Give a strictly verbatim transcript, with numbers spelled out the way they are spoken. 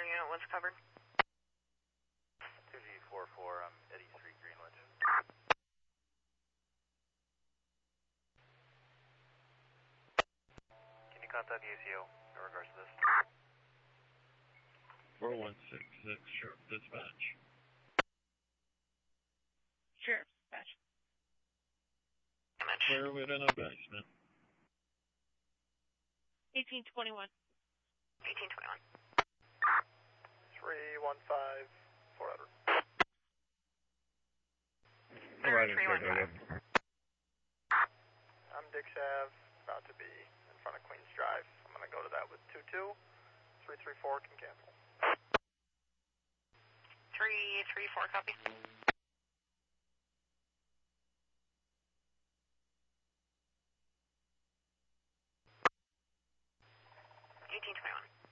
other unit was covered. two G four four, um, Eddy Street, Greenwich. Can you contact the A C O in regards to this? four one six six, Sheriff Dispatch. Sheriff Dispatch. Clear within a basement. eighteen twenty-one. eighteen twenty-one. three one five, four hundred. three one five. I'm Dix Ave, about to be in front of Queens Drive. I'm going to go to that with two two. three three four can cancel. three three four, copy. eighteen twenty-one.